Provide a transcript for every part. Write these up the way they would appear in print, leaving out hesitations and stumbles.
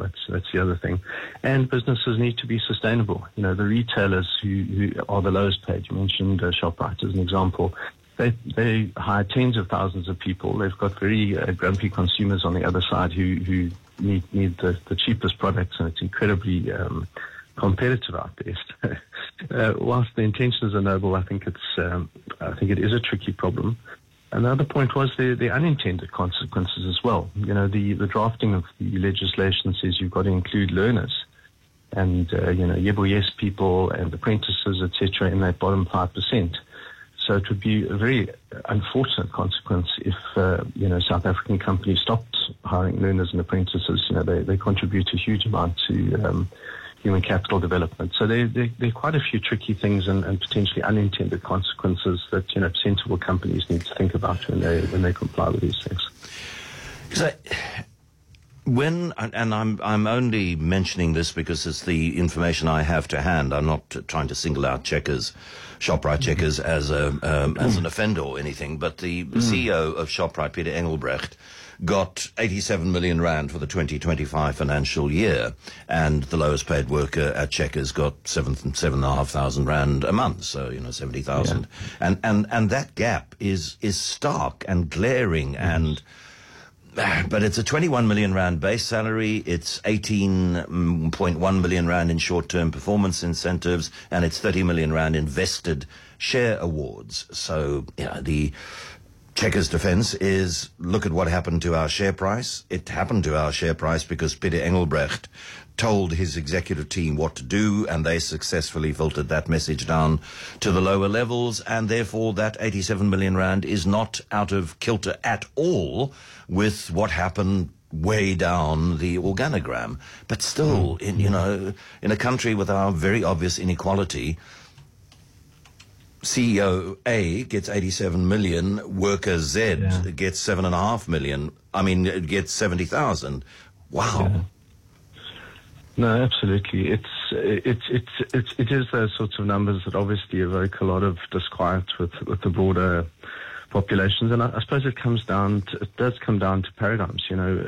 That's the other thing. And businesses need to be sustainable. The retailers who are the lowest paid, you mentioned ShopRite as an example, they hire tens of thousands of people. They've got very grumpy consumers on the other side who need the cheapest products, and it's incredibly competitive out there. Whilst the intentions are noble, I think it is a tricky problem. Another point was the unintended consequences as well. The drafting of the legislation says you've got to include learners and Yebo Yes people and apprentices, etc., in that bottom 5%. So it would be a very unfortunate consequence if South African companies stopped hiring learners and apprentices. They contribute a huge amount to human capital development. So there are quite a few tricky things and potentially unintended consequences that sensible companies need to think about when they comply with these things. So, I'm only mentioning this because it's the information I have to hand. I'm not trying to single out ShopRite Checkers as an offender or anything. But the CEO of ShopRite, Peter Engelbrecht, got 87 million rand for the 2025 financial year, and the lowest paid worker at Checkers got 7,500 rand a month, so 70,000. Yeah. And that gap is stark and glaring, but it's a 21 million rand base salary, it's 18.1 million rand in short-term performance incentives, and it's 30 million rand in vested share awards. So, the Checkers' defense is, look at what happened to our share price. It happened to our share price because Peter Engelbrecht told his executive team what to do, and they successfully filtered that message down to the lower levels, and therefore that 87 million rand is not out of kilter at all with what happened way down the organogram. But still, in a country with our very obvious inequality, CEO A gets 87 million, worker Z gets 7.5 million. It gets 70,000. Wow. Yeah. No, absolutely. It is those sorts of numbers that obviously evoke a lot of disquiet with the broader populations, and I suppose it does come down to paradigms.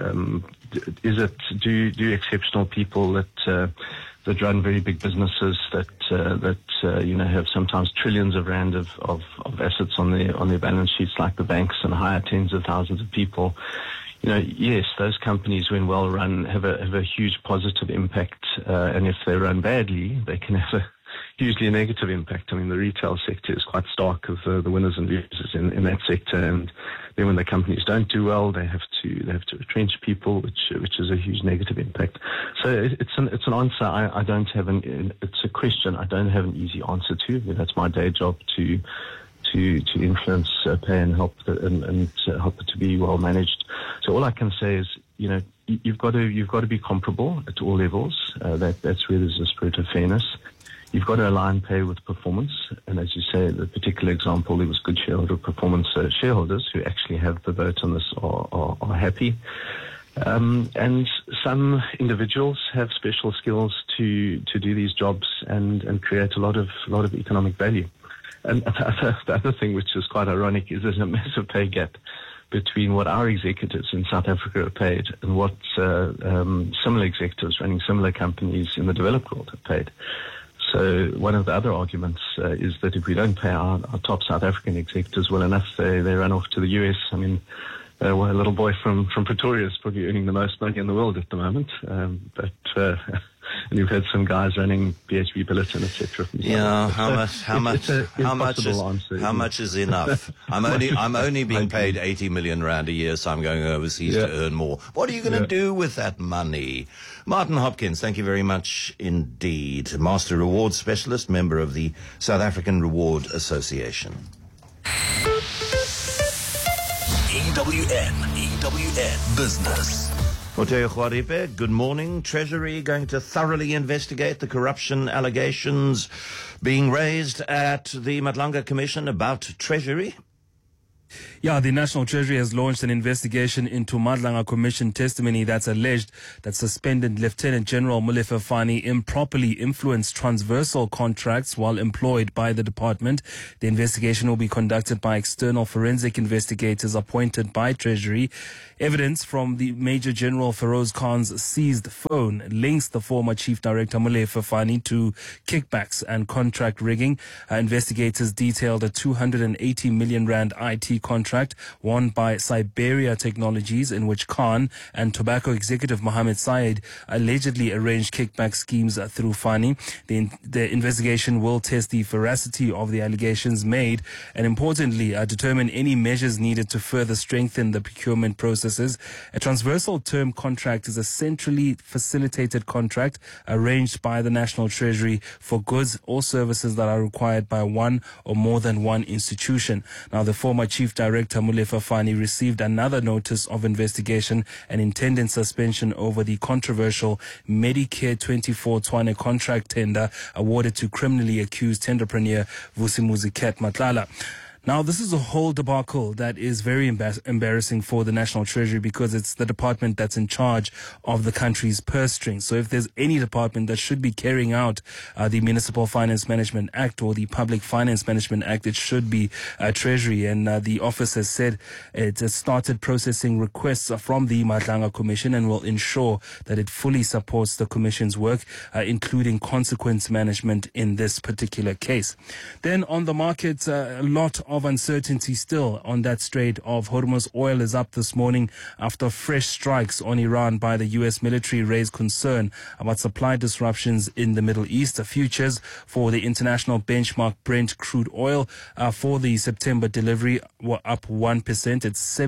Do exceptional people that run very big businesses that have sometimes trillions of rand of assets on their balance sheets, like the banks, and hire tens of thousands of people. Yes, those companies, when well run, have a huge positive impact, and if they run badly, they can have hugely a negative impact. The retail sector is quite stark of the winners and losers in that sector, and then when the companies don't do well, they have to retrench people, which is a huge negative impact. So it's an answer I don't have it's a question I don't have an easy answer to. That's my day job to influence pay and help and help it to be well managed. So all I can say is, you've got to be comparable at all levels. That's where there's a spirit of fairness. You've got to align pay with performance, and as you say, the particular example, there was good shareholder performance. Shareholders who actually have the vote on this are happy. And some individuals have special skills to do these jobs and create a lot of economic value. And the other thing, which is quite ironic, is there's a massive pay gap between what our executives in South Africa are paid and what similar executives running similar companies in the developed world are paid. So one of the other arguments is that if we don't pay our top South African executives well enough, they run off to the US. A little boy from Pretoria is probably earning the most money in the world at the moment. And you've had some guys running BHP Billiton, etc. Yeah, how much is enough? I'm only being paid 80 million rand a year, so I'm going overseas to earn more. What are you going to do with that money? Martin Hopkins, thank you very much indeed. Master Reward Specialist, member of the South African Reward Association. EWN Business. Oteo Khwaripe, good morning. Treasury going to thoroughly investigate the corruption allegations being raised at the Madlanga Commission about Treasury? Yeah, the National Treasury has launched an investigation into Madlanga Commission testimony that's alleged that suspended Lieutenant General Molefe Fani improperly influenced transversal contracts while employed by the department. The investigation will be conducted by external forensic investigators appointed by Treasury. Evidence from the Major General Feroz Khan's seized phone links the former Chief Director Molefe Fani to kickbacks and contract rigging. Investigators detailed a 280 million rand IT contract won by Siberia Technologies, in which Khan and tobacco executive Mohammed Syed allegedly arranged kickback schemes through Fani. The investigation will test the veracity of the allegations made and, importantly, determine any measures needed to further strengthen the procurement processes. A transversal term contract is a centrally facilitated contract arranged by the National Treasury for goods or services that are required by one or more than one institution. Now, the former Chief Director Molefe Fani received another notice of investigation and intended suspension over the controversial Medicare 24 Tshwane contract tender awarded to criminally accused tenderpreneur Vusimuzi Ket Matlala. Now, this is a whole debacle that is very embarrassing for the National Treasury because it's the department that's in charge of the country's purse strings. So if there's any department that should be carrying out the Municipal Finance Management Act or the Public Finance Management Act, it should be Treasury. And the office has said it has started processing requests from the Madlanga Commission and will ensure that it fully supports the Commission's work, including consequence management in this particular case. Then on the market, a lot of uncertainty still on that Strait of Hormuz. Oil is up this morning after fresh strikes on Iran by the U.S. military raised concern about supply disruptions in the Middle East. The futures for the international benchmark Brent crude oil for the September delivery were up 1%. It's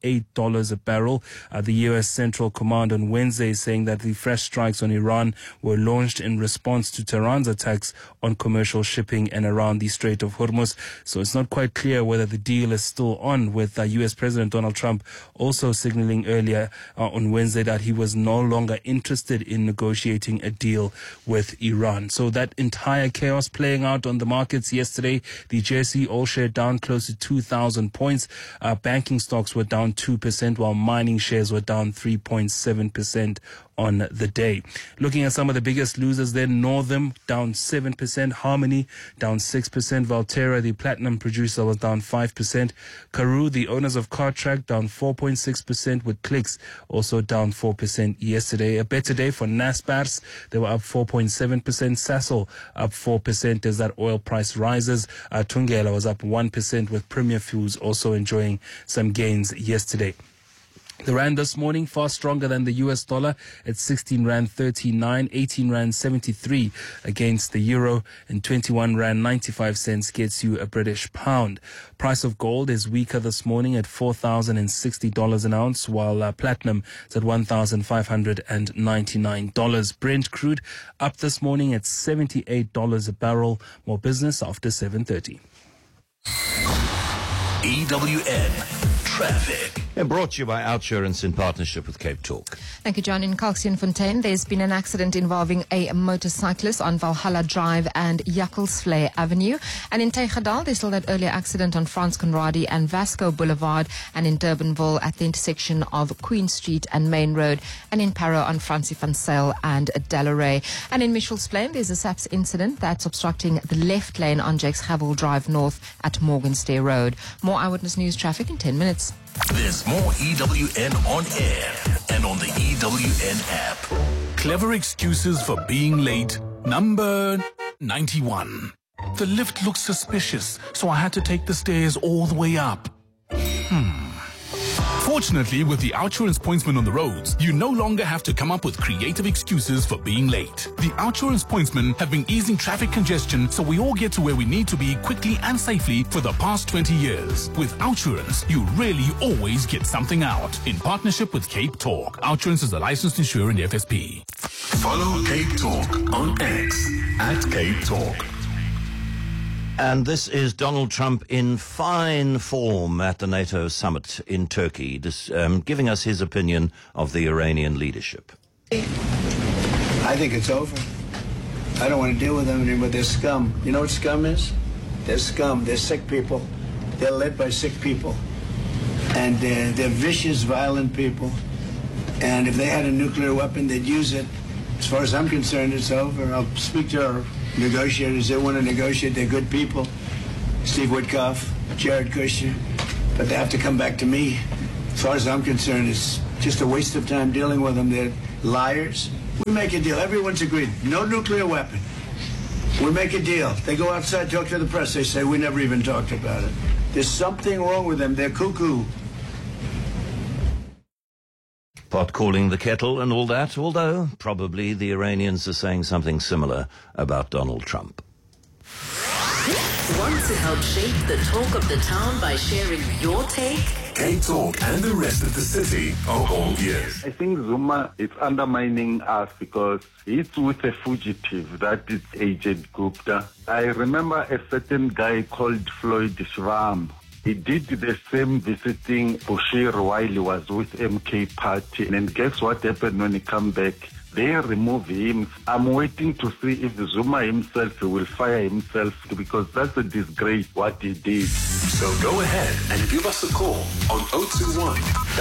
$78 a barrel. The U.S. Central Command on Wednesday is saying that the fresh strikes on Iran were launched in response to Tehran's attacks on commercial shipping and around the Strait of Hormuz. So it's not quite clear whether the deal is still on, with U.S. President Donald Trump also signaling earlier on Wednesday that he was no longer interested in negotiating a deal with Iran. So that entire chaos playing out on the markets yesterday. The JSE All Share down close to 2,000 points. Banking stocks were down 2%, while mining shares were down 3.7% on the day. Looking at some of the biggest losers then, Northam down 7%, Harmony down 6%, Valterra, the platinum producer, was down 5%, Karoo, the owners of Cartrack, down 4.6%, with Clicks also down 4% yesterday. A better day for Naspers. They were up 4.7%, Sasol up 4% as that oil price rises. Thungela was up 1%, with Premier Foods also enjoying some gains yesterday. The rand this morning far stronger than the US dollar at 16 rand 39, 18 rand 73 against the euro, and 21 rand 95 cents gets you a British pound. Price of gold is weaker this morning at $4,060 an ounce, while platinum is at $1,599. Brent crude up this morning at $78 a barrel. More business after 7:30. EWN Traffic. And brought to you by Outsurance in partnership with Cape Talk. Thank you, John. In Kalksteenfontein, there's been an accident involving a motorcyclist on Valhalla Drive and Jakkalsvlei Avenue. And in Tegadal, there's still that earlier accident on Frans Conradi and Vasco Boulevard, and in Durbanville at the intersection of Queen Street and Main Road, and in Parow on Francie van Zyl and Delarey. And in Mitchell's Plain, there's a SAPS incident that's obstructing the left lane on Jakes Havel Drive North at Morganstair Road. More Eyewitness News traffic in 10 minutes. There's more EWN on air and on the EWN app. Clever excuses for being late. Number 91. The lift looks suspicious, so I had to take the stairs all the way up. Fortunately, with the Outsurance Pointsman on the roads, you no longer have to come up with creative excuses for being late. The Outsurance Pointsmen have been easing traffic congestion so we all get to where we need to be quickly and safely for the past 20 years. With Outsurance, you really always get something out. In partnership with Cape Talk, Outsurance is a licensed insurer in the FSP. Follow Cape Talk on X at Cape Talk. And this is Donald Trump in fine form at the NATO summit in Turkey, giving us his opinion of the Iranian leadership. I think it's over. I don't want to deal with them anymore. They're scum. You know what scum is? They're scum. They're sick people. They're led by sick people. And they're vicious, violent people. And if they had a nuclear weapon, they'd use it. As far as I'm concerned, it's over. I'll speak to our negotiators. They want to negotiate. They're good people. Steve Witkoff, Jared Kushner. But they have to come back to me. As far as I'm concerned, it's just a waste of time dealing with them. They're liars. We make a deal. Everyone's agreed. No nuclear weapon. We make a deal. They go outside, talk to the press. They say, we never even talked about it. There's something wrong with them. They're cuckoo. Pot calling the kettle and all that, although probably the Iranians are saying something similar about Donald Trump. Want to help shape the talk of the town by sharing your take? Cape Talk and the rest of the city are all ears. I think Zuma is undermining us because he's with a fugitive, that is Agent Gupta. I remember a certain guy called Floyd Shvam. He did the same visiting Bashir while he was with MK Party. And guess what happened when he came back? They remove him. I'm waiting to see if Zuma himself will fire himself, because that's a disgrace what he did. So go ahead and give us a call on 021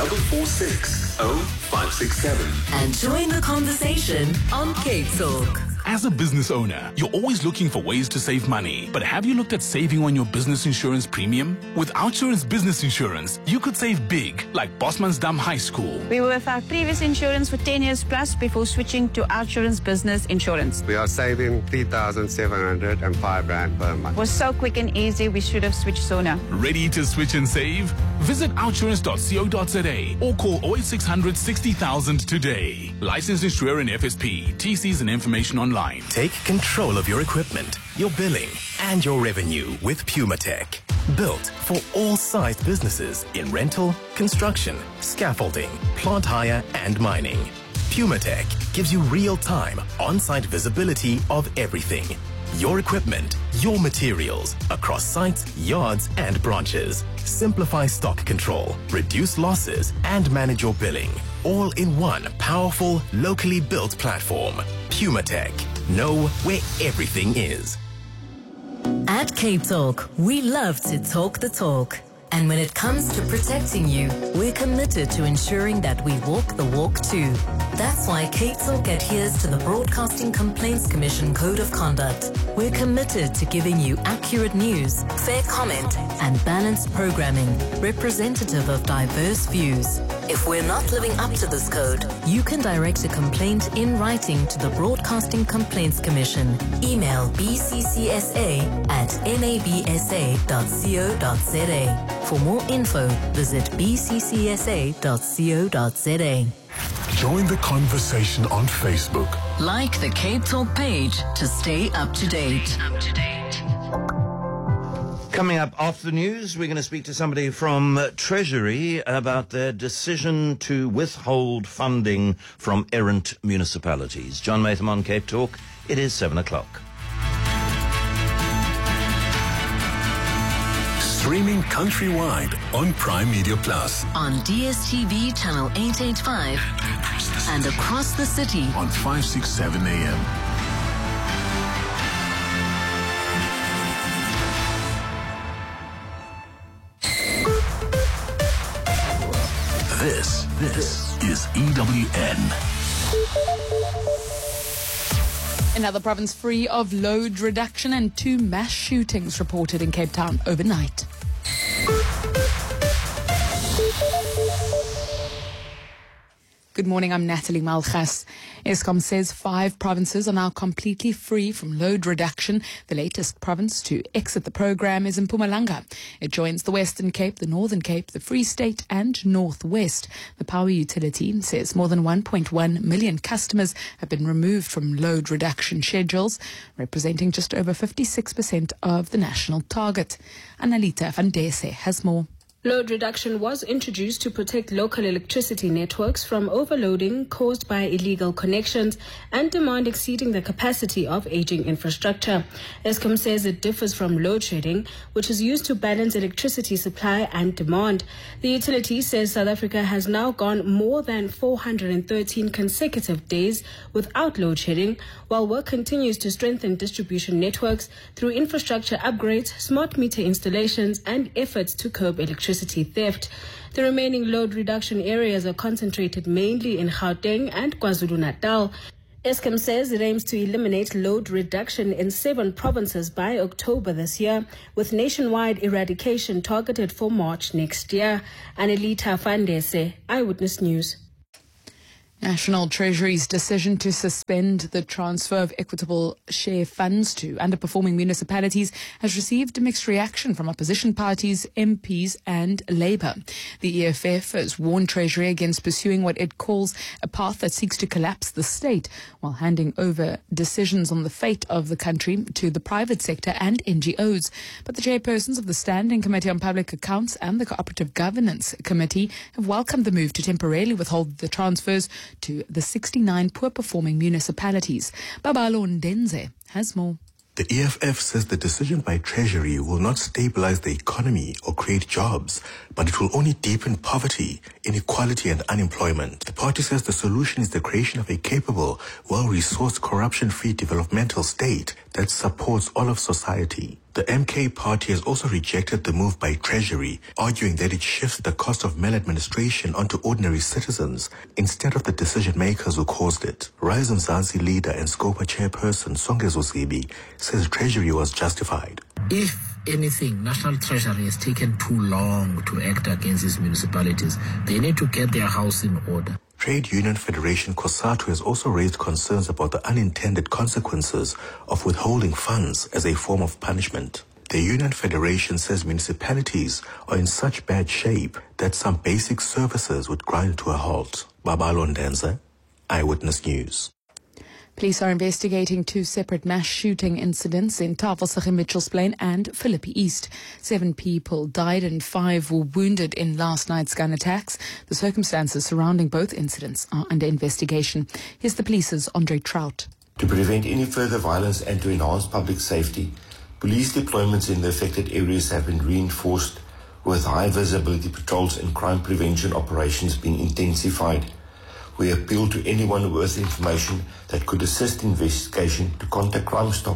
446 0567. And join the conversation on Cape Talk. As a business owner, you're always looking for ways to save money. But have you looked at saving on your business insurance premium? With Outsurance Business Insurance, you could save big, like Bosmansdam High School. We were with our previous insurance for 10 years plus before switching to Outsurance Business Insurance. We are saving 3,705 Rand per month. It was so quick and easy, we should have switched sooner. Ready to switch and save? Visit outsurance.co.za or call 08600 60,000 today. Licensed insurer in FSP. TCs and information online. Take control of your equipment, your billing, and your revenue with PumaTech. Built for all sized businesses in rental, construction, scaffolding, plant hire, and mining. PumaTech gives you real-time, on-site visibility of everything. Your equipment, your materials, across sites, yards, and branches. Simplify stock control, reduce losses, and manage your billing. All in one powerful, locally built platform. PumaTech. Know where everything is. At Cape Talk, we love to talk the talk. And when it comes to protecting you, we're committed to ensuring that we walk the walk too. That's why Cape Talk adheres to the Broadcasting Complaints Commission Code of Conduct. We're committed to giving you accurate news, fair comment, and balanced programming, representative of diverse views. If we're not living up to this code, you can direct a complaint in writing to the Broadcasting Complaints Commission. Email bccsa@nabsa.co.za. For more info, visit bccsa.co.za. Join the conversation on Facebook. Like the Cape Talk page to stay up to date. Coming up after the news, we're going to speak to somebody from Treasury about their decision to withhold funding from errant municipalities. John Matham on Cape Talk. It is 7 o'clock. Streaming countrywide on Prime Media Plus. On DSTV channel 885 and across the city on 567 AM. This is EWN. Another province free of load reduction and 2 mass shootings reported in Cape Town overnight. Good morning, I'm Natalie Malgas. Eskom says 5 provinces are now completely free from load reduction. The latest province to exit the program is Mpumalanga. It joins the Western Cape, the Northern Cape, the Free State and Northwest. The power utility says more than 1.1 million customers have been removed from load reduction schedules, representing just over 56% of the national target. Analita van Dese has more. Load reduction was introduced to protect local electricity networks from overloading caused by illegal connections and demand exceeding the capacity of aging infrastructure. Eskom says it differs from load shedding, which is used to balance electricity supply and demand. The utility says South Africa has now gone more than 413 consecutive days without load shedding, while work continues to strengthen distribution networks through infrastructure upgrades, smart meter installations, and efforts to curb electricity electricity theft. The remaining load reduction areas are concentrated mainly in Gauteng and KwaZulu-Natal. Eskom says it aims to eliminate load reduction in 7 provinces by October this year, with nationwide eradication targeted for March next year. Anelita Fandese, Eyewitness News. National Treasury's decision to suspend the transfer of equitable share funds to underperforming municipalities has received a mixed reaction from opposition parties, MPs and Labour. The EFF has warned Treasury against pursuing what it calls a path that seeks to collapse the state while handing over decisions on the fate of the country to the private sector and NGOs. But the chairpersons of the Standing Committee on Public Accounts and the Cooperative Governance Committee have welcomed the move to temporarily withhold the transfers to the 69 poor-performing municipalities. Babalo Ndenze has more. The EFF says the decision by Treasury will not stabilize the economy or create jobs, but it will only deepen poverty, inequality and unemployment. The party says the solution is the creation of a capable, well-resourced, corruption-free developmental state that supports all of society. The MK party has also rejected the move by Treasury, arguing that it shifts the cost of maladministration onto ordinary citizens instead of the decision makers who caused it. Rise Mzansi leader and Scopa chairperson Songezo Zibi says Treasury was justified. If anything, National Treasury has taken too long to act against these municipalities. They need to get their house in order. Trade Union Federation COSATU has also raised concerns about the unintended consequences of withholding funds as a form of punishment. The Union Federation says municipalities are in such bad shape that some basic services would grind to a halt. Babalo Ndenze, Eyewitness News. Police are investigating 2 separate mass shooting incidents in Tafelsig in Mitchells Plain and Philippi East. 7 people died and 5 were wounded in last night's gun attacks. The circumstances surrounding both incidents are under investigation. Here's the police's Andre Trout. To prevent any further violence and to enhance public safety, police deployments in the affected areas have been reinforced, with high visibility patrols and crime prevention operations being intensified. We appeal to anyone with information that could assist investigation to contact Crime Stop.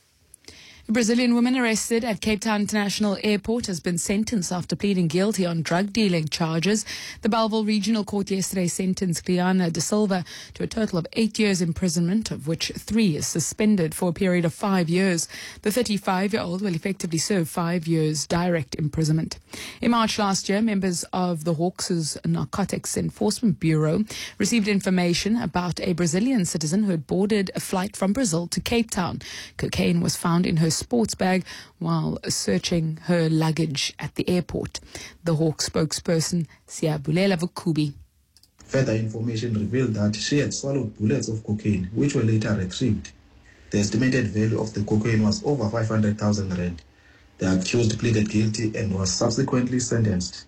A Brazilian woman arrested at Cape Town International Airport has been sentenced after pleading guilty on drug dealing charges. The Bellville Regional Court yesterday sentenced Gliana De Silva to a total of 8 years imprisonment, of which 3 is suspended for a period of 5 years. The 35-year-old will effectively serve 5 years direct imprisonment. In March last year, members of the Hawks' Narcotics Enforcement Bureau received information about a Brazilian citizen who had boarded a flight from Brazil to Cape Town. Cocaine was found in her sports bag while searching her luggage at the airport. The Hawk spokesperson, Siyabulela Vukubi. Further information revealed that she had swallowed bullets of cocaine, which were later retrieved. The estimated value of the cocaine was over 500,000 rand. The accused pleaded guilty and was subsequently sentenced.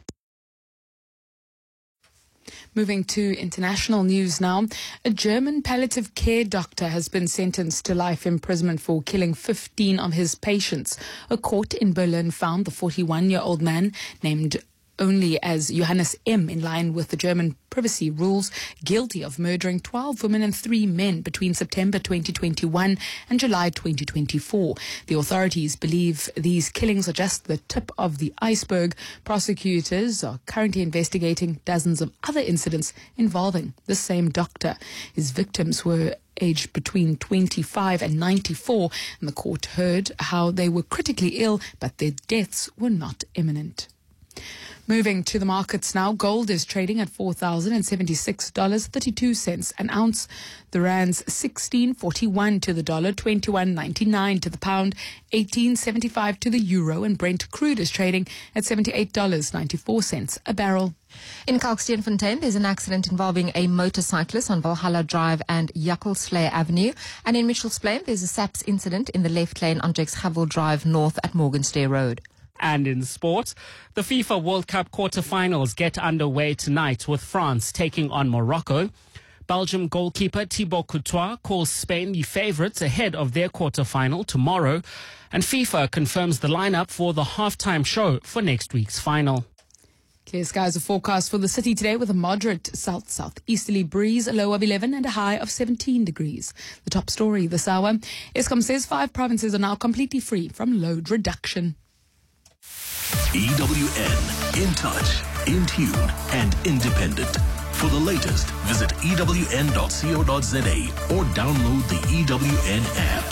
Moving to international news now. A German palliative care doctor has been sentenced to life imprisonment for killing 15 of his patients. A court in Berlin found the 41-year-old man, named only as Johannes M. in line with the German privacy rules, guilty of murdering 12 women and 3 men between September 2021 and July 2024. The authorities believe these killings are just the tip of the iceberg. Prosecutors are currently investigating dozens of other incidents involving the same doctor. His victims were aged between 25 and 94, and the court heard how they were critically ill, but their deaths were not imminent. Moving to the markets now, gold is trading at $4,076.32 an ounce. The rand's 16.41 to the dollar, 21.99 to the pound, 18.75 to the euro, and Brent crude is trading at $78.94 a barrel. In Kalksteenfontein, there's an accident involving a motorcyclist on Valhalla Drive and Jakkelsvlei Avenue. And in Mitchells Plain, there's a SAPS incident in the left lane on Jackshavel Drive North at Morganstay Road. And in sports, the FIFA World Cup quarterfinals get underway tonight with France taking on Morocco. Belgium goalkeeper Thibaut Courtois calls Spain the favourites ahead of their quarterfinal tomorrow. And FIFA confirms the lineup for the halftime show for next week's final. Clear skies are forecast for the city today with a moderate south-southeasterly breeze, a low of 11 and a high of 17 degrees. The top story this hour, Eskom says 5 provinces are now completely free from load reduction. EWN, in touch, in tune, and independent. For the latest, visit ewn.co.za or download the EWN app.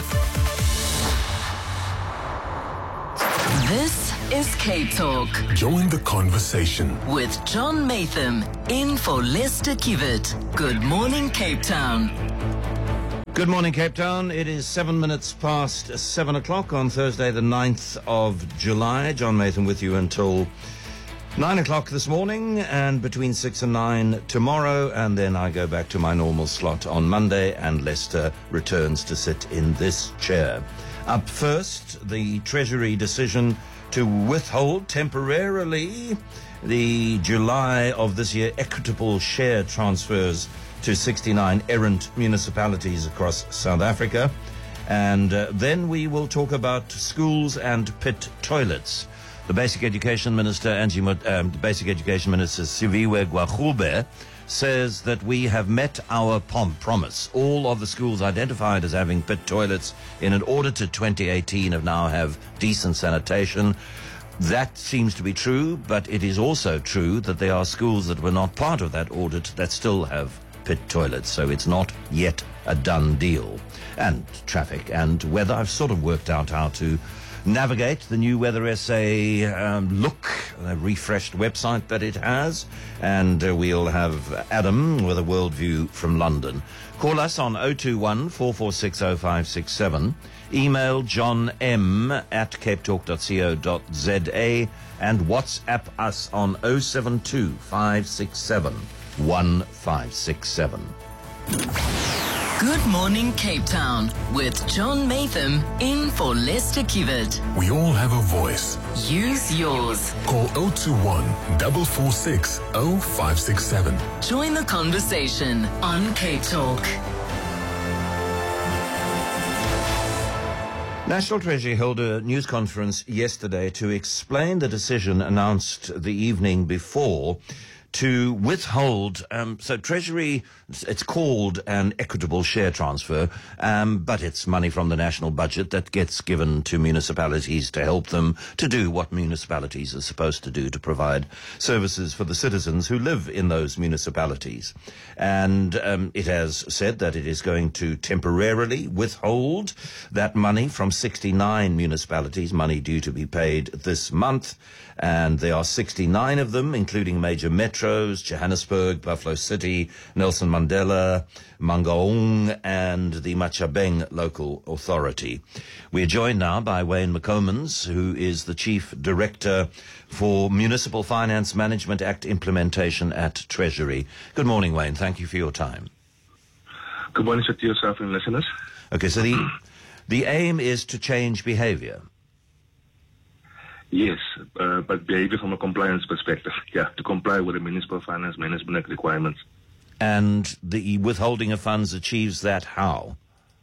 This is Cape Talk Join the conversation. with John Matham in for Lester Kivet. Good morning, Cape Town. Good morning, Cape Town. It is 7 minutes past 7 o'clock on Thursday, the 9th of July. John Matham with you until 9 o'clock this morning and between 6 and 9 tomorrow. And then I go back to my normal slot on Monday and Lester returns to sit in this chair. Up first, the Treasury decision to withhold temporarily the July of this year equitable share transfers to 69 errant municipalities across South Africa. And then we will talk about schools and pit toilets. The Basic Education Minister, Basic Education Minister Siviwe Gwagube, says that we have met our promise. All of the schools identified as having pit toilets in an audit to 2018 now have decent sanitation. That seems to be true, but it is also true that there are schools that were not part of that audit that still have pit toilets, so it's not yet a done deal. And traffic and weather, I've sort of worked out how to navigate the new Weather SA look, the refreshed website that it has, and we'll have Adam with a world view from London. Call us on 021 446 0567, email johnm@capetalk.co.za, and WhatsApp us on 072 567 1567. Good morning, Cape Town with John Matham in for Lester Kivet. We all have a voice. Use yours. Call 021 446 0567. Join the conversation on Cape Talk. National Treasury held a news conference yesterday to explain the decision announced the evening before to withhold, so Treasury, it's called an equitable share transfer, but it's money from the national budget that gets given to municipalities to help them to do what municipalities are supposed to do, to provide services for the citizens who live in those municipalities. And it has said that it is going to temporarily withhold that money from 69 municipalities, money due to be paid this month. And there are 69 of them, including major metros, Johannesburg, Buffalo City, Nelson Mandela, Mangaung, and the Machabeng local authority. We are joined now by Wayne McComans, who is the Chief Director for Municipal Finance Management Act implementation at Treasury. Good morning, Wayne. Thank you for your time. Good morning to yourself and listeners. Okay, so the aim is to change behavior. Yes, but behavior from a compliance perspective, to comply with the Municipal Finance Management Act requirements. And the withholding of funds achieves that how?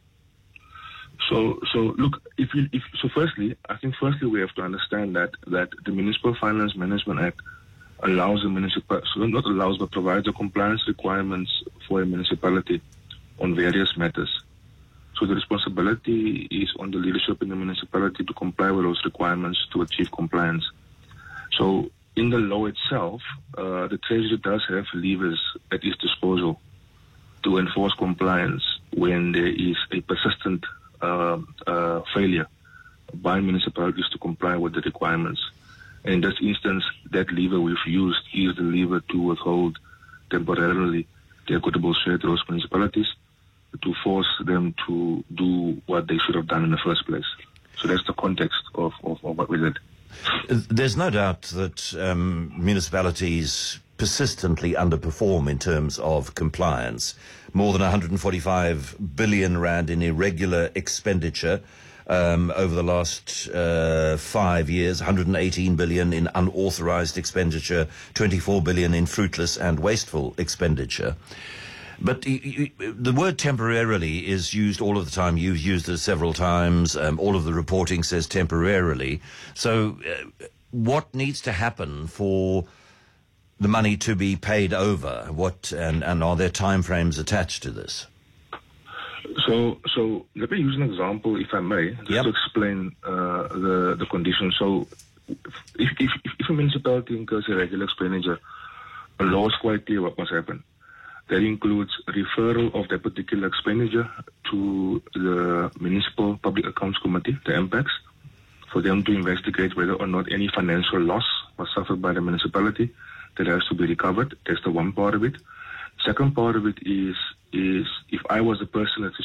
So look, firstly we have to understand that the Municipal Finance Management Act allows provides the compliance requirements for a municipality on various matters. So the responsibility is on the leadership in the municipality to comply with those requirements to achieve compliance. So in the law itself, the Treasury does have levers at its disposal to enforce compliance when there is a persistent failure by municipalities to comply with the requirements. And in this instance, that lever we've used is the lever to withhold temporarily the equitable share to those municipalities, to force them to do what they should have done in the first place. So that's the context of what we did. There's no doubt that municipalities persistently underperform in terms of compliance. More than 145 billion rand in irregular expenditure over the last 5 years, 118 billion in unauthorized expenditure, 24 billion in fruitless and wasteful expenditure. But the word temporarily is used all of the time. You've used it several times. All of the reporting says temporarily. So what needs to happen for the money to be paid over? And are there timeframes attached to this? So let me use an example, if I may, just to explain the conditions. So if a municipality incurs irregular expenditure, a law is quite clear what must happen. That includes referral of that particular expenditure to the Municipal Public Accounts Committee, the MPACs, for them to investigate whether or not any financial loss was suffered by the municipality that has to be recovered. That's the one part of it. Second part of it is if I was the person that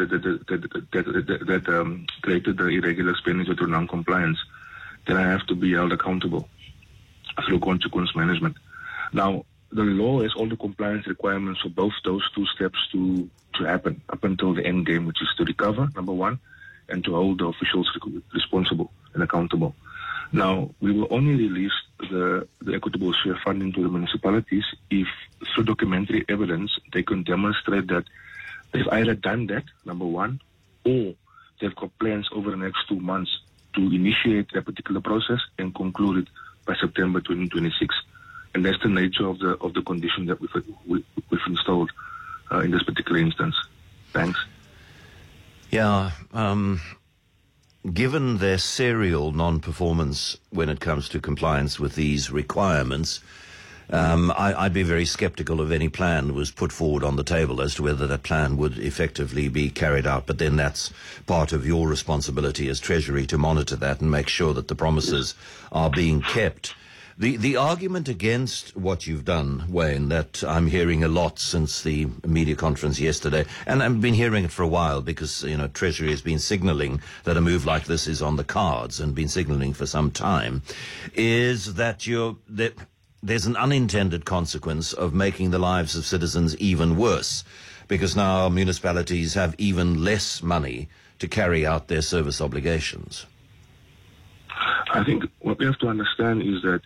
created the irregular expenditure through non-compliance, then I have to be held accountable through consequence management. Now, the law has all the compliance requirements for both those two steps to happen up until the end game, which is to recover, number one, and to hold the officials responsible and accountable. Now, we will only release the equitable share funding to the municipalities if, through documentary evidence, they can demonstrate that they've either done that, number one, or they've got plans over the next 2 months to initiate that particular process and conclude it by September 2026. And that's the nature of the condition that we've installed in this particular instance. Thanks. Yeah. Given their serial non-performance when it comes to compliance with these requirements, I'd be very skeptical of any plan was put forward on the table as to whether that plan would effectively be carried out. But then that's part of your responsibility as Treasury to monitor that and make sure that the promises are being kept. The argument against what you've done, Wayne, that I'm hearing a lot since the media conference yesterday, and I've been hearing it for a while because, Treasury has been signalling that a move like this is on the cards and been signalling for some time, is that there's an unintended consequence of making the lives of citizens even worse, because now municipalities have even less money to carry out their service obligations. I think what we have to understand is that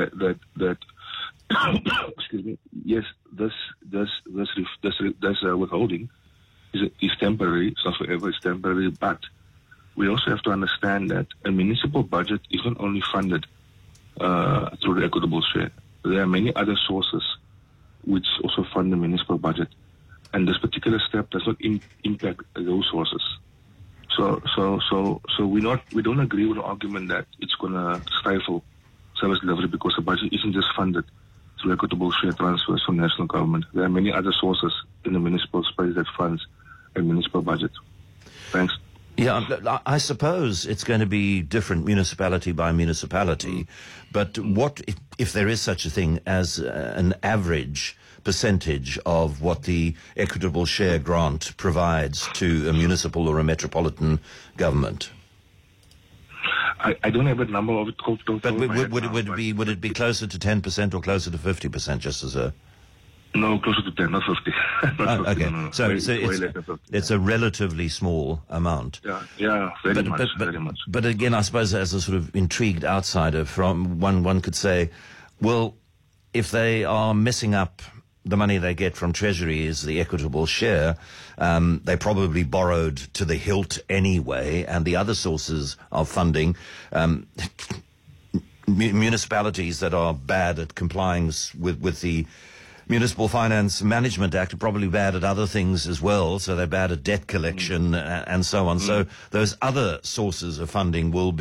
excuse me, yes, this withholding is temporary. It's not forever. It's temporary, but we also have to understand that a municipal budget is not only funded through the equitable share. There are many other sources which also fund the municipal budget, and this particular step does not impact those sources. So we don't agree with the argument that it's going to stifle service delivery because the budget isn't just funded through equitable share transfers from national government. There are many other sources in the municipal space that funds a municipal budget. Thanks. Yeah, I suppose it's going to be different municipality by municipality, but what if there is such a thing as an average percentage of what the equitable share grant provides to a municipal or a metropolitan government? I don't have a number of it. But would it be closer to 10% or closer to 50%, just as a... No, closer to 10, not 50. Not 50 okay, no. so Way it's a relatively small amount. Yeah, very much. But again, I suppose as a sort of intrigued outsider, from one could say, well, if they are messing up the money they get from Treasury is the equitable share, they probably borrowed to the hilt anyway, and the other sources of funding, municipalities that are bad at complying with the Municipal Finance Management Act are probably bad at other things as well, so they're bad at debt collection and so on. So those other sources of funding will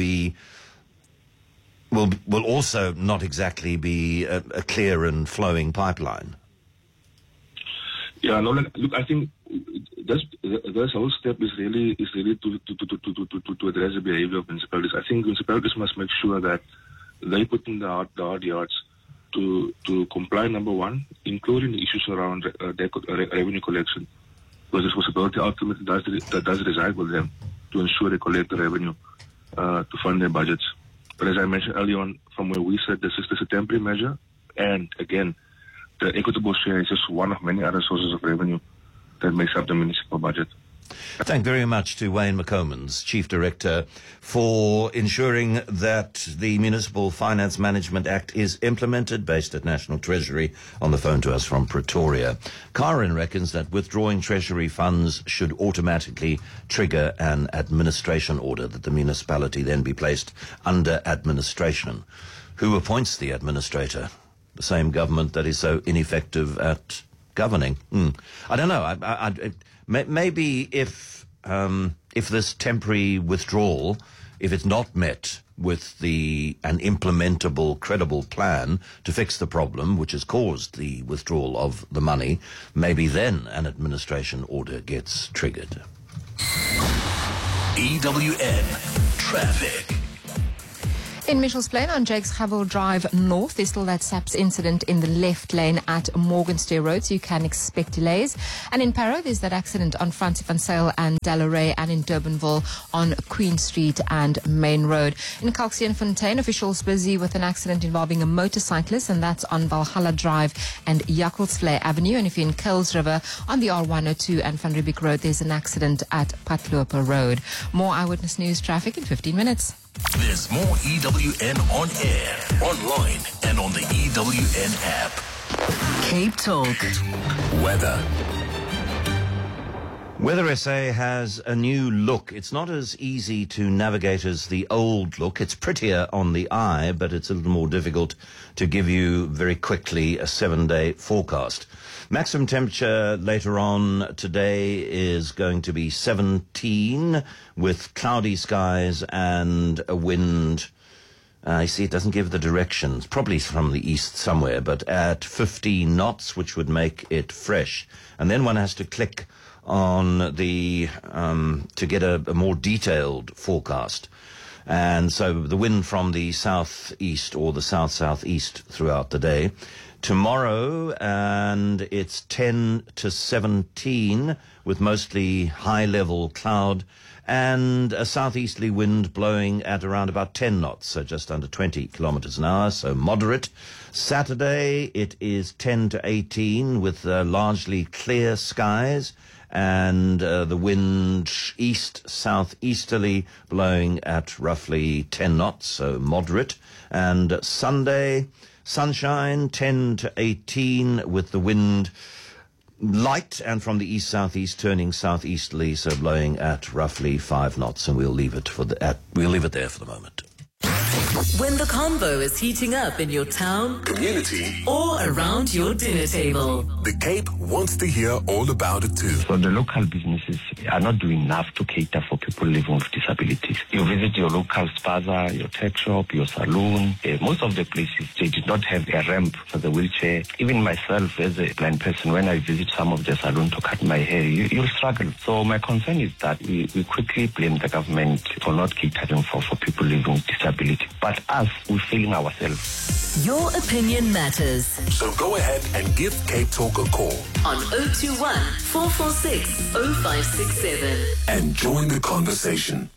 also not exactly be a clear and flowing pipeline. Yeah, no. Look, I think this whole step is really to address the behavior of municipalities. I think municipalities must make sure that they put in the hard yards to comply. Number one, including the issues around revenue collection, because this responsibility ultimately does reside with them to ensure they collect the revenue to fund their budgets. But as I mentioned earlier on, from where we said this is a temporary measure, and again, the equitable share is just one of many other sources of revenue that makes up the municipal budget. Thank very much to Wayne McComans, Chief Director, for ensuring that the Municipal Finance Management Act is implemented, based at National Treasury, on the phone to us from Pretoria. Karen reckons that withdrawing Treasury funds should automatically trigger an administration order, that the municipality then be placed under administration. Who appoints the administrator? The same government that is so ineffective at governing. I don't know. Maybe if this temporary withdrawal, if it's not met with an implementable, credible plan to fix the problem which has caused the withdrawal of the money, maybe then an administration order gets triggered. EWN Traffic. In Mitchell's Plain on Jakes Havel Drive North, there's still that SAPS incident in the left lane at Morganstair Road, so you can expect delays. And in Parow, there's that accident on Francie van Sail and Dalaray, and in Durbanville on Queen Street and Main Road. In Kalksteenfontein, officials busy with an accident involving a motorcyclist, and that's on Valhalla Drive and Jakkalsvlei Avenue. And if you're in Kuils River on the R102 and Van Riebeeck Road, there's an accident at Patloper Road. More Eyewitness News traffic in 15 minutes. There's more EWN on air, online, and on the EWN app. Cape Talk. Weather. Weather SA has a new look. It's not as easy to navigate as the old look. It's prettier on the eye, but it's a little more difficult to give you very quickly a 7-day forecast. Maximum temperature later on today is going to be 17 with cloudy skies and a wind. You see, it doesn't give the directions, probably from the east somewhere, but at 15 knots, which would make it fresh. And then one has to click on the to get a more detailed forecast. And so the wind from the southeast or the south-southeast throughout the day. Tomorrow, and it's 10 to 17 with mostly high-level cloud and a southeasterly wind blowing at around about 10 knots, so just under 20 kilometers an hour, so moderate. Saturday, it is 10 to 18 with largely clear skies and the wind east-southeasterly blowing at roughly 10 knots, so moderate. And Sunday, sunshine, 10 to 18 with the wind light and from the east-southeast turning southeasterly, so blowing at roughly 5 knots. And we'll leave it there for the moment. When the combo is heating up in your town, community, or around your dinner table, the Cape wants to hear all about it too. So the local businesses are not doing enough to cater for people living with disabilities. You visit your local spaza, your tech shop, your saloon. Most of the places, they did not have a ramp for the wheelchair. Even myself, as a blind person, when I visit some of the saloons to cut my hair, you'll struggle. So my concern is that we quickly blame the government for not catering for people living with disability. But us, we're failing ourselves. Your opinion matters. So go ahead and give Cape Talk a call on 021 446 0567 and join the conversation.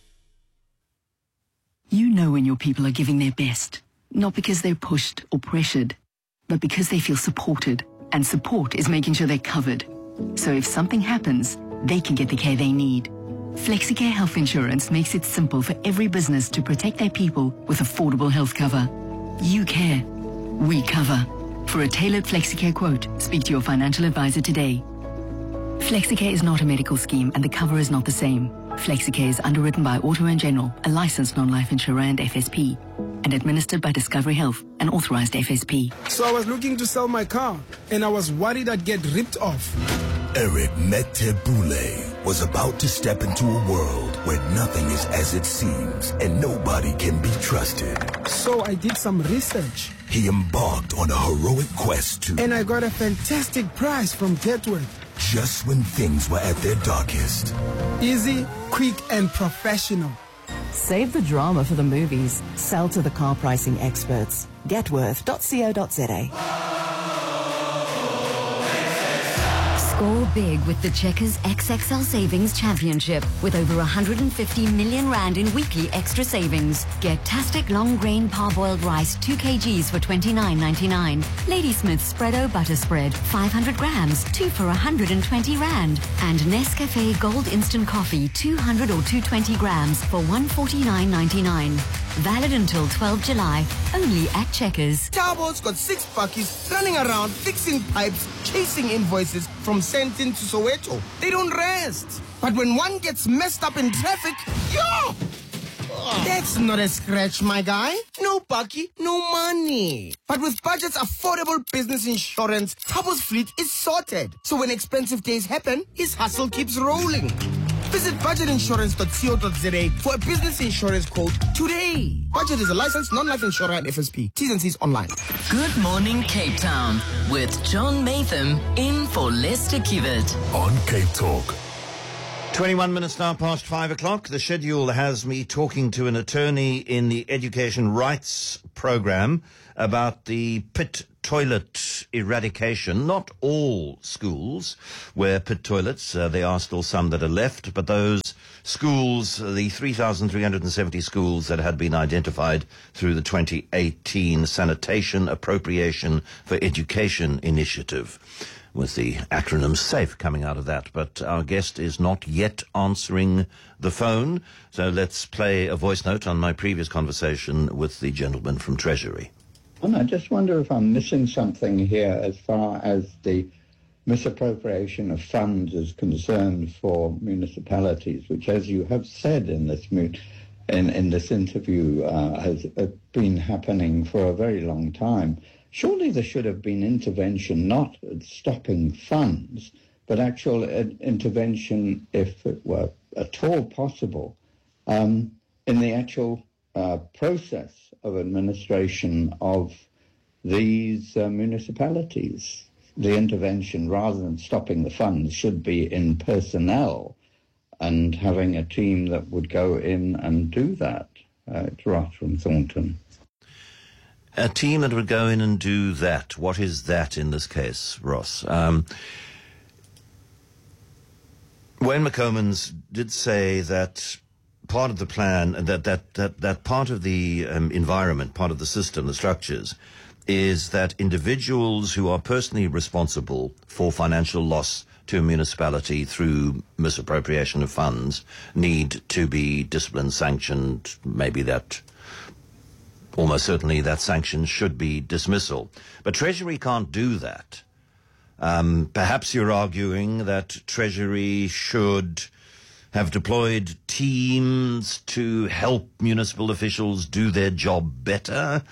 You know when your people are giving their best, not because they're pushed or pressured, but because they feel supported. And support is making sure they're covered. So if something happens, they can get the care they need. FlexiCare Health Insurance makes it simple for every business to protect their people with affordable health cover. You care. We cover. For a tailored FlexiCare quote, speak to your financial advisor today. FlexiCare is not a medical scheme and the cover is not the same. FlexiCare is underwritten by Auto & General, a licensed non-life insurer and FSP, and administered by Discovery Health, an authorized FSP. So I was looking to sell my car, and I was worried I'd get ripped off. Eric Metebule was about to step into a world where nothing is as it seems and nobody can be trusted. So I did some research. He embarked on a heroic quest to... And I got a fantastic price from Getworth. Just when things were at their darkest. Easy, quick, and professional. Save the drama for the movies. Sell to the car pricing experts. Getworth.co.za. Score big with the Checkers XXL Savings Championship with over 150 million rand in weekly extra savings. Get Tastic long grain parboiled rice 2 kgs for $29.99. Ladysmith Spreado butter spread 500 grams 2 for 120 rand. And Nescafe Gold instant coffee 200 or 220 grams for $149.99. Valid until 12 July, only at Checkers. Tarbo's got 6 buckies running around fixing pipes, chasing invoices from Sentin to Soweto. They don't rest. But when one gets messed up in traffic, yo! That's not a scratch, my guy. No bucky, no money. But with Budget's affordable business insurance, Tarbo's fleet is sorted. So when expensive days happen, his hustle keeps rolling. Visit budgetinsurance.co.za for a business insurance quote today. Budget is a licensed non-life insurer at FSP. T's and C's online. Good morning, Cape Town, with John Matham in for Lester Kiewit. On Cape Talk. 21 minutes now past 5 o'clock. The schedule has me talking to an attorney in the education rights program about the pit toilet eradication. Not all schools wear pit toilets. There are still some that are left, but those schools, the 3,370 schools that had been identified through the 2018 Sanitation Appropriation for Education Initiative, with the acronym SAFE coming out of that. But our guest is not yet answering the phone, so let's play a voice note on my previous conversation with the gentleman from Treasury. And I just wonder if I'm missing something here as far as the misappropriation of funds is concerned for municipalities, which, as you have said in this in this interview, has been happening for a very long time. Surely there should have been intervention, not stopping funds, but actual intervention, if it were at all possible, in the actual process of administration of these municipalities. The intervention, rather than stopping the funds, should be in personnel and having a team that would go in and do that. It's Ross from Thornton. A team that would go in and do that. What is that in this case, Ross? Wayne McComans did say that part of the plan, that part of the environment, part of the system, the structures, is that individuals who are personally responsible for financial loss to a municipality through misappropriation of funds need to be disciplined, sanctioned. Maybe that, almost certainly that sanction should be dismissal. But Treasury can't do that. Perhaps you're arguing that Treasury should have deployed teams to help municipal officials do their job better.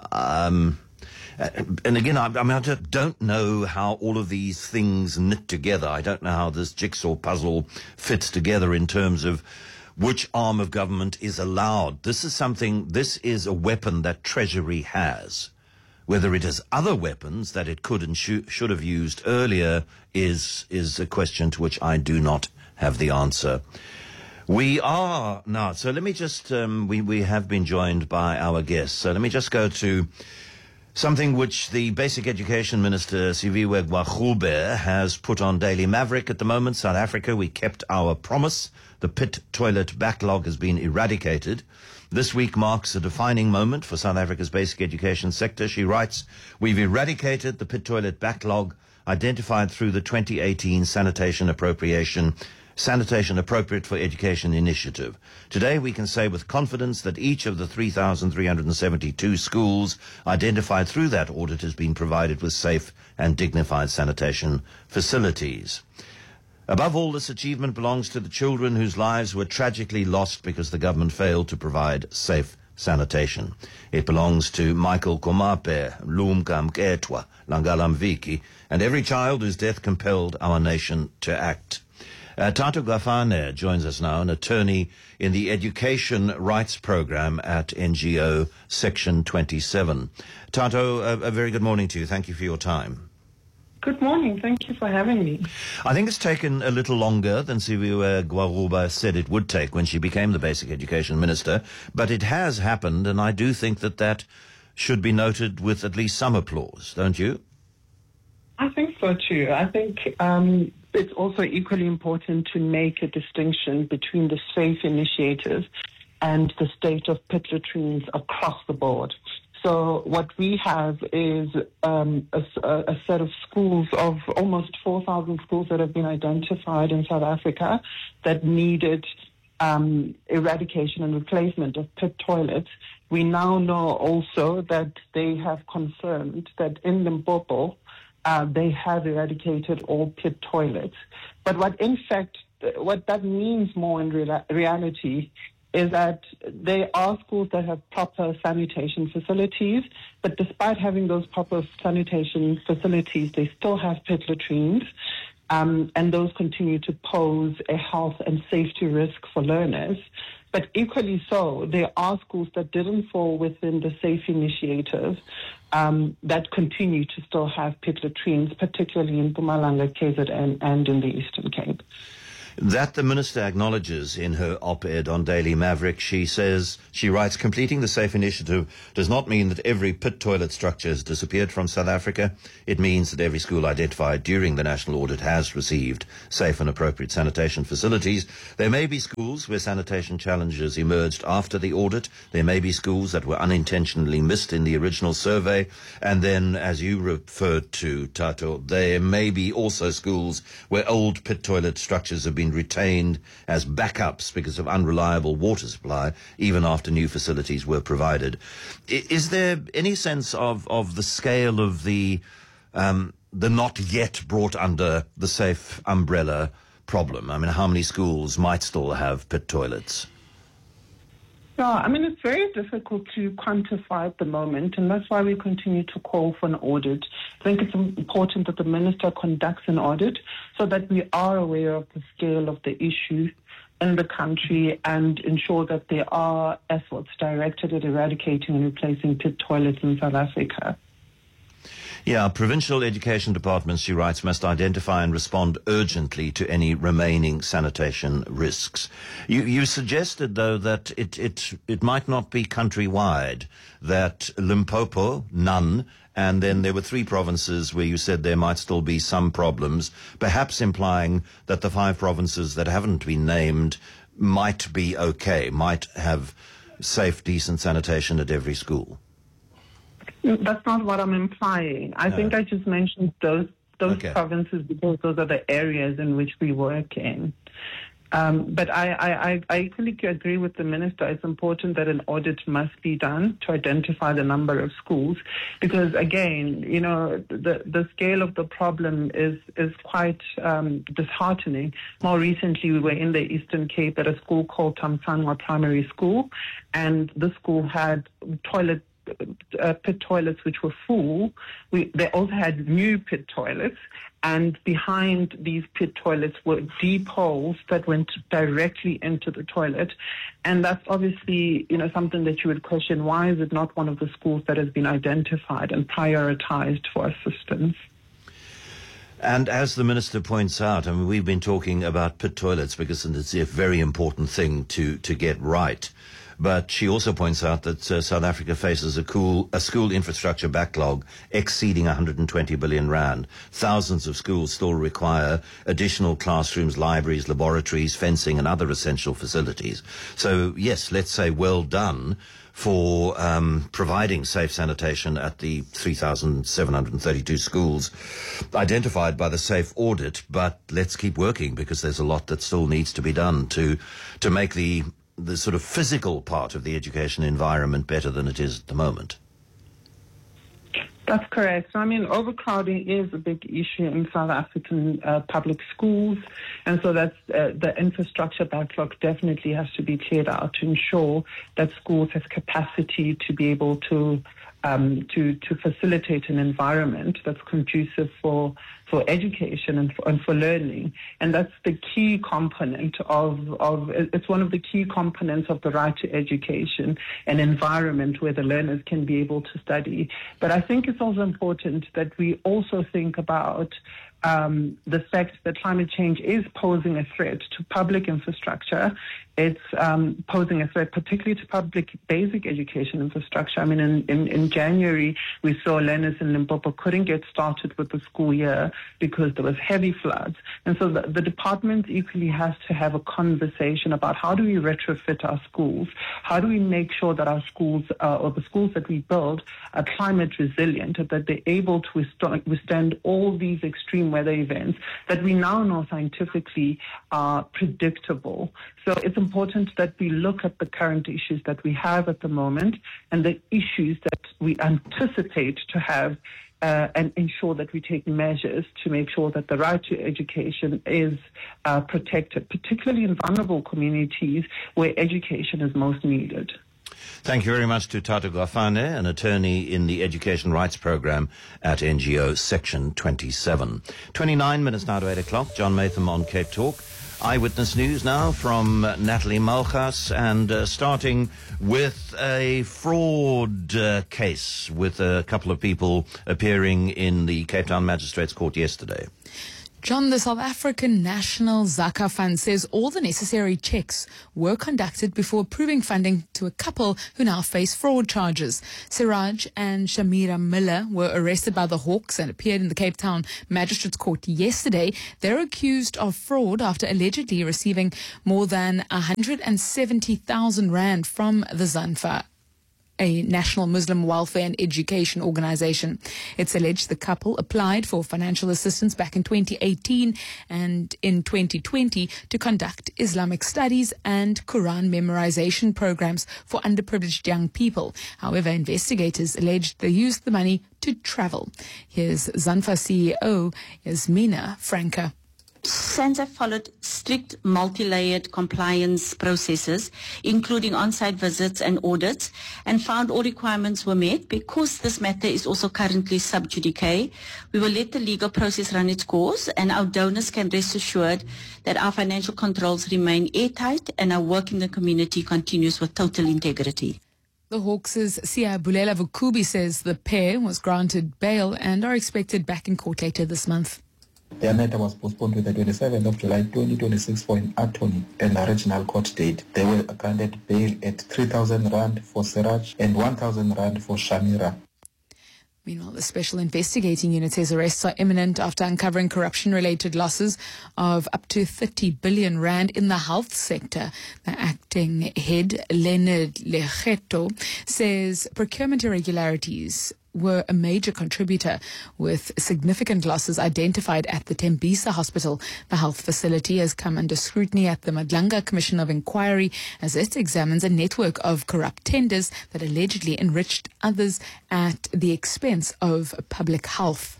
And again, I just don't know how all of these things knit together. I don't know how this jigsaw puzzle fits together in terms of which arm of government is allowed. This is a weapon that Treasury has. Whether it has other weapons that it could and should have used earlier is a question to which I do not have the answer. We are now, so let me just, we have been joined by our guests. So let me just go to something which the Basic Education Minister, Siviwe Gwarube, has put on Daily Maverick at the moment. South Africa, we kept our promise. The pit toilet backlog has been eradicated. This week marks a defining moment for South Africa's basic education sector. She writes, "We've eradicated the pit toilet backlog identified through the 2018 Sanitation Appropriate for Education Initiative. Today we can say with confidence that each of the 3,372 schools identified through that audit has been provided with safe and dignified sanitation facilities. Above all, this achievement belongs to the children whose lives were tragically lost because the government failed to provide safe sanitation. It belongs to Michael Komape, Lumka Mketwa, Langala Mviki, and every child whose death compelled our nation to act." Tato Gafane joins us now, an attorney in the Education Rights Program at NGO Section 27. Tato, a very good morning to you. Thank you for your time. Good morning. Thank you for having me. I think it's taken a little longer than Siviwe Gwarube said it would take when she became the Basic Education Minister, but it has happened, and I do think that should be noted with at least some applause, don't you? I think so too. I think it's also equally important to make a distinction between the SAFE initiative and the state of pit latrines across the board. So what we have is a set of schools of almost 4,000 schools that have been identified in South Africa that needed eradication and replacement of pit toilets. We now know also that they have confirmed that in Limpopo, they have eradicated all pit toilets. But what that means more in reality is that there are schools that have proper sanitation facilities, but despite having those proper sanitation facilities, they still have pit latrines. and those continue to pose a health and safety risk for learners. But equally so, there are schools that didn't fall within the SAFE initiative that continue to still have pit latrines, particularly in Mpumalanga, KZN, and in the Eastern Cape. That the minister acknowledges in her op-ed on Daily Maverick. She writes, completing the SAFE initiative does not mean that every pit toilet structure has disappeared from South Africa. It means that every school identified during the national audit has received safe and appropriate sanitation facilities. There may be schools where sanitation challenges emerged after the audit. There may be schools that were unintentionally missed in the original survey. And then, as you referred to, Tato, there may be also schools where old pit toilet structures have been retained as backups because of unreliable water supply, even after new facilities were provided. Is there any sense of the scale of the not yet brought under the SAFE umbrella problem? I mean, how many schools might still have pit toilets? Yeah, I mean, it's very difficult to quantify at the moment, and that's why we continue to call for an audit. I think it's important that the minister conducts an audit so that we are aware of the scale of the issue in the country and ensure that there are efforts directed at eradicating and replacing pit toilets in South Africa. Yeah, provincial education departments, she writes, must identify and respond urgently to any remaining sanitation risks. You suggested, though, that it might not be countrywide, that Limpopo, none, and then there were 3 provinces where you said there might still be some problems, perhaps implying that the 5 provinces that haven't been named might be okay, might have safe, decent sanitation at every school. That's not what I'm implying. I think I just mentioned those provinces because those are the areas in which we work in. But I equally agree with the minister. It's important that an audit must be done to identify the number of schools because, again, you know, the scale of the problem is quite disheartening. More recently, we were in the Eastern Cape at a school called Tamsanwa Primary School, and the school had pit toilets which were full. They also had new pit toilets, and behind these pit toilets were deep holes that went directly into the toilet. And that's obviously, you know, something that you would question, why is it not one of the schools that has been identified and prioritized for assistance? And as the minister points out, I mean, we've been talking about pit toilets because it's a very important thing to get right. But she also points out that South Africa faces a school infrastructure backlog exceeding 120 billion rand. Thousands of schools still require additional classrooms, libraries, laboratories, fencing and other essential facilities. So, yes, let's say well done for providing safe sanitation at the 3,732 schools identified by the SAFE audit. But let's keep working because there's a lot that still needs to be done to make the sort of physical part of the education environment better than it is at the moment. That's correct. So, I mean, overcrowding is a big issue in South African public schools, and so that's the infrastructure backlog definitely has to be cleared out to ensure that schools have capacity to be able to facilitate an environment that's conducive for education and for learning. And that's the key component it's one of the key components of the right to education, an environment where the learners can be able to study. But I think it's also important that we also think about the fact that climate change is posing a threat to public infrastructure. It's posing a threat particularly to public basic education infrastructure. I mean, in January, we saw learners in Limpopo couldn't get started with the school year because there was heavy floods. And so the department equally has to have a conversation about how do we retrofit our schools? How do we make sure that our schools or the schools that we build are climate resilient, that they're able to withstand all these extreme weather events that we now know scientifically are predictable. So it's important that we look at the current issues that we have at the moment and the issues that we anticipate to have and ensure that we take measures to make sure that the right to education is protected, particularly in vulnerable communities where education is most needed. Thank you very much to Tata Gafane, an attorney in the Education Rights Program at NGO Section 27. 29 minutes now to 8 o'clock. John Matham on Cape Talk. Eyewitness News now from Natalie Malchus, and starting with a fraud case with a couple of people appearing in the Cape Town Magistrates Court yesterday. John, the South African National Zaka Fund says all the necessary checks were conducted before approving funding to a couple who now face fraud charges. Siraj and Shamira Miller were arrested by the Hawks and appeared in the Cape Town Magistrates Court yesterday. They're accused of fraud after allegedly receiving more than 170,000 rand from the Zanfa, a national Muslim welfare and education organization. It's alleged the couple applied for financial assistance back in 2018 and in 2020 to conduct Islamic studies and Quran memorization programs for underprivileged young people. However, investigators alleged they used the money to travel. Here's Zanfa CEO Yasmina Franca. SANZA followed strict multi-layered compliance processes, including on-site visits and audits, and found all requirements were met. Because this matter is also currently sub judice, we will let the legal process run its course, and our donors can rest assured that our financial controls remain airtight and our work in the community continues with total integrity. The Hawks' Siyabulela Vukubi says the pair was granted bail and are expected back in court later this month. Their matter was postponed to the 27th of July 2026 for an attorney and a regional court date. They were granted bail at 3,000 rand for Siraj and 1,000 rand for Shamira. Meanwhile, the Special Investigating Unit says arrests are imminent after uncovering corruption-related losses of up to 30 billion rand in the health sector. The acting head, Leonard Legeto, says procurement irregularities were a major contributor, with significant losses identified at the Tembisa Hospital. The health facility has come under scrutiny at the Madlanga Commission of Inquiry as it examines a network of corrupt tenders that allegedly enriched others at the expense of public health.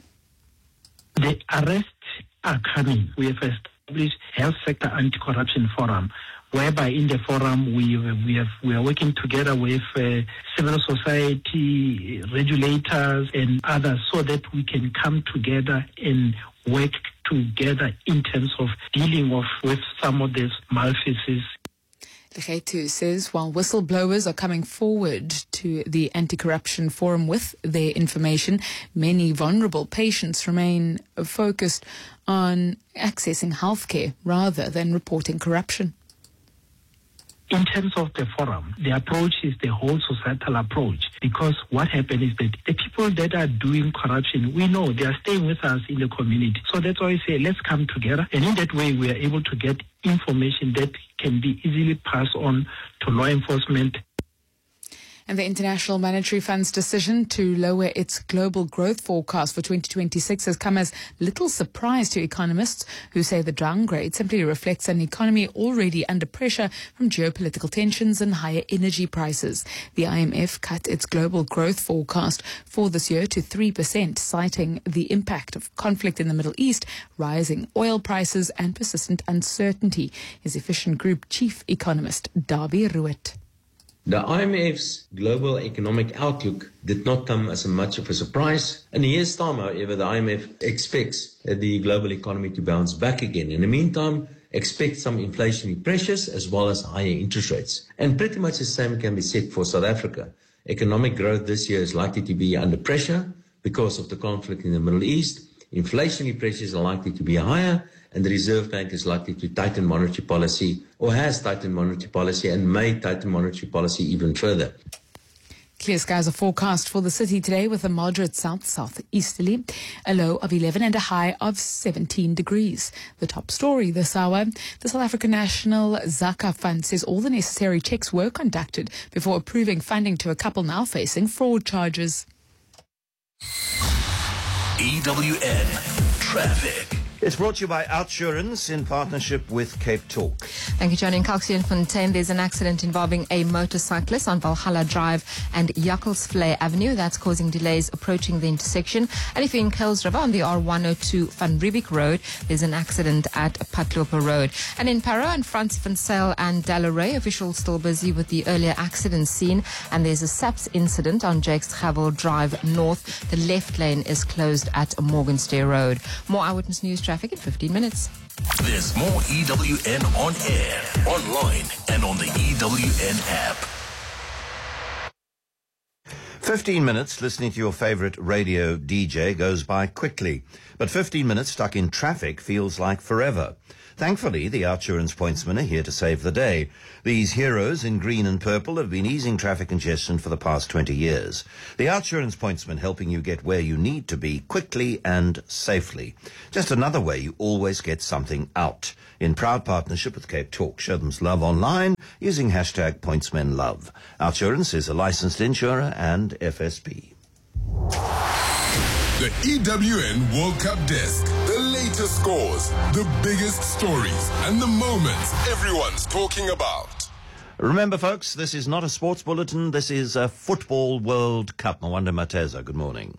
The arrests are coming. We have established Health Sector Anti-Corruption Forum, whereby in the forum we are working together with civil society, regulators and others so that we can come together and work together in terms of dealing with some of these malfeasance. Legeto says while whistleblowers are coming forward to the anti-corruption forum with their information, many vulnerable patients remain focused on accessing healthcare rather than reporting corruption. In terms of the forum, the approach is the whole societal approach, because what happened is that the people that are doing corruption, we know they are staying with us in the community. So that's why I say let's come together, and in that way we are able to get information that can be easily passed on to law enforcement. And the International Monetary Fund's decision to lower its global growth forecast for 2026 has come as little surprise to economists who say the downgrade simply reflects an economy already under pressure from geopolitical tensions and higher energy prices. The IMF cut its global growth forecast for this year to 3%, citing the impact of conflict in the Middle East, rising oil prices and persistent uncertainty. His Efficient Group chief economist, Darby Ruitt. The IMF's global economic outlook did not come as much of a surprise. In a year's time, however, the IMF expects the global economy to bounce back again. In the meantime, expect some inflationary pressures as well as higher interest rates. And pretty much the same can be said for South Africa. Economic growth this year is likely to be under pressure because of the conflict in the Middle East. Inflationary pressures are likely to be higher, and the Reserve Bank is likely to tighten monetary policy, or has tightened monetary policy and may tighten monetary policy even further. Clear skies are forecast for the city today with a moderate south-southeasterly, a low of 11 and a high of 17 degrees. The top story this hour, the South African National Zaka Fund says all the necessary checks were conducted before approving funding to a couple now facing fraud charges. EWN Traffic. It's brought to you by Outsurance in partnership with Cape Talk. Thank you, John. In Fontaine, there's an accident involving a motorcyclist on Valhalla Drive and Jakkelsvlei Avenue. That's causing delays approaching the intersection. And if you're in Kuils River on the R102 Van Riebeek Road, there's an accident at Patloper Road. And in Parow and Francie van Sail and Dalaray, officials still busy with the earlier accident scene. And there's a SAPS incident on Jakes Gravel Drive North. The left lane is closed at Morganstair Road. More Eyewitness News traffic in 15 minutes. There's more EWN on air, online, and on the EWN app. 15 minutes listening to your favorite radio DJ goes by quickly, but 15 minutes stuck in traffic feels like forever. Thankfully, the Outsurance pointsmen are here to save the day. These heroes in green and purple have been easing traffic congestion for the past 20 years. The Outsurance pointsmen helping you get where you need to be quickly and safely. Just another way you always get something out. In proud partnership with Cape Talk, show them love online using hashtag pointsmenlove. Outsurance is a licensed insurer and FSP. The EWN World Cup Desk. The latest scores, the biggest stories, and the moments everyone's talking about. Remember, folks, this is not a sports bulletin. This is a Football World Cup. Mwanda Mateza, good morning.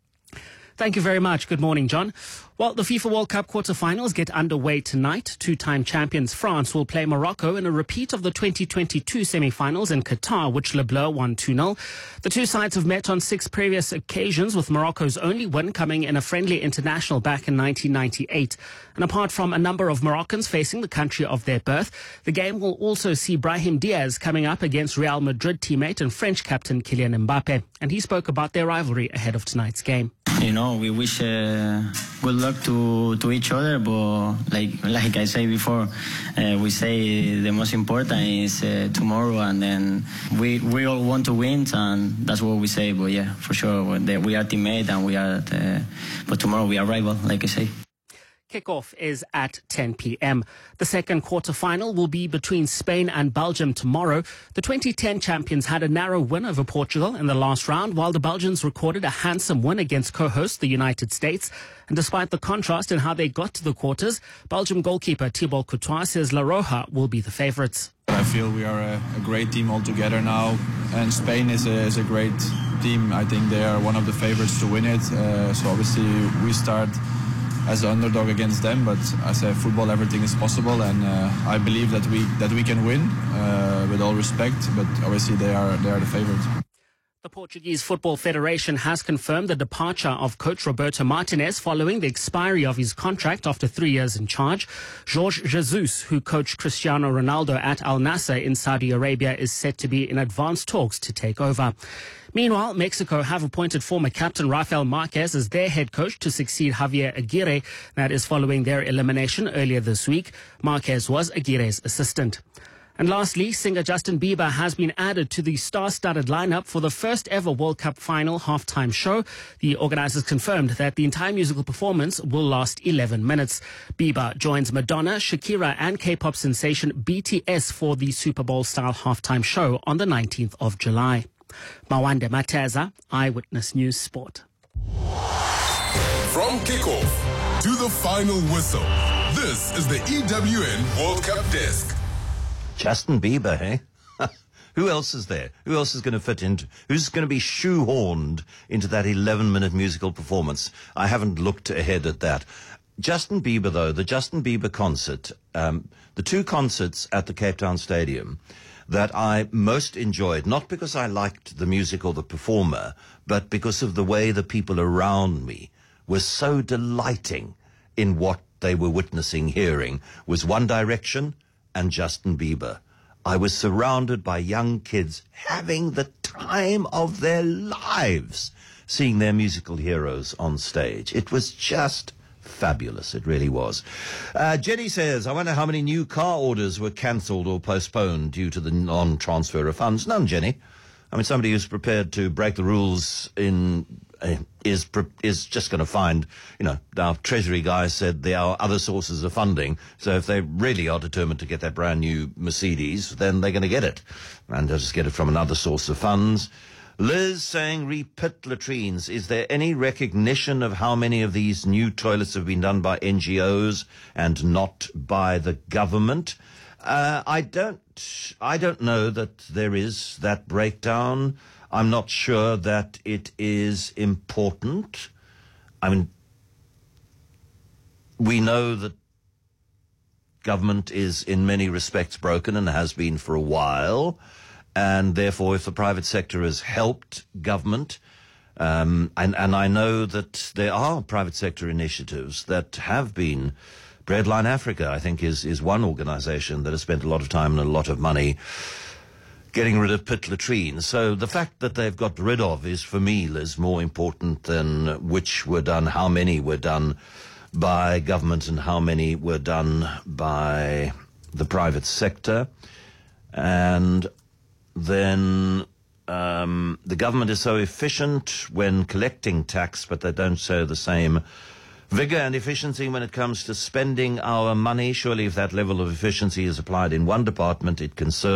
Thank you very much. Good morning, John. Well, the FIFA World Cup quarterfinals get underway tonight. Two-time champions France will play Morocco in a repeat of the 2022 semi-finals in Qatar, which Le Bleu won 2-0. The two sides have met on 6 previous occasions, with Morocco's only win coming in a friendly international back in 1998. And apart from a number of Moroccans facing the country of their birth, the game will also see Brahim Diaz coming up against Real Madrid teammate and French captain Kylian Mbappe. And he spoke about their rivalry ahead of tonight's game. You know, we wish good luck to each other, but like I said before, we say the most important is tomorrow, and then we all want to win, and that's what we say. But yeah, for sure, we are teammates, and we are. But tomorrow we are rival, like I say. Kickoff is at 10 p.m. The second quarter-final will be between Spain and Belgium tomorrow. The 2010 champions had a narrow win over Portugal in the last round, while the Belgians recorded a handsome win against co-host the United States. And despite the contrast in how they got to the quarters, Belgium goalkeeper Thibaut Courtois says La Roja will be the favourites. I feel we are a great team altogether now, and Spain is a great team. I think they are one of the favourites to win it. So obviously we start as an underdog against them, but as a football, everything is possible, and I believe that we can win with all respect. But obviously, they are the favourites. The Portuguese Football Federation has confirmed the departure of coach Roberto Martinez following the expiry of his contract after 3 years in charge. Jorge Jesus, who coached Cristiano Ronaldo at Al Nassr in Saudi Arabia, is set to be in advanced talks to take over. Meanwhile, Mexico have appointed former captain Rafael Marquez as their head coach to succeed Javier Aguirre. That is following their elimination earlier this week. Marquez was Aguirre's assistant. And lastly, singer Justin Bieber has been added to the star-studded lineup for the first ever World Cup final halftime show. The organizers confirmed that the entire musical performance will last 11 minutes. Bieber joins Madonna, Shakira and K-pop sensation BTS for the Super Bowl-style halftime show on the 19th of July. Mwanda Mateza, Eyewitness News Sport. From kickoff to the final whistle, this is the EWN World Cup Desk. Justin Bieber, hey? Who else is there? Who else is going to fit into, who's going to be shoehorned into that 11-minute musical performance? I haven't looked ahead at that. Justin Bieber, though, the Justin Bieber concert, the two concerts at the Cape Town Stadium that I most enjoyed, not because I liked the music or the performer, but because of the way the people around me were so delighting in what they were witnessing, hearing, was One Direction and Justin Bieber. I was surrounded by young kids having the time of their lives seeing their musical heroes on stage. It was just fabulous. It really was. Jenny says, I wonder how many new car orders were cancelled or postponed due to the non-transfer of funds. None, Jenny. I mean, somebody who's prepared to break the rules is just going to find, our Treasury guy said there are other sources of funding. So if they really are determined to get that brand new Mercedes, then they're going to get it. And they'll just get it from another source of funds. Liz saying re-pit latrines. Is there any recognition of how many of these new toilets have been done by NGOs and not by the government? I don't know that there is that breakdown. I'm not sure that it is important. I mean, we know that government is in many respects broken and has been for a while. And therefore, if the private sector has helped government, and I know that there are private sector initiatives that have been, Breadline Africa, I think, is one organization that has spent a lot of time and a lot of money getting rid of pit latrines. So the fact that they've got rid of is, for me, Liz, more important than which were done, how many were done by government and how many were done by the private sector. And then the government is so efficient when collecting tax, but they don't show the same vigor and efficiency when it comes to spending our money. Surely if that level of efficiency is applied in one department, it can serve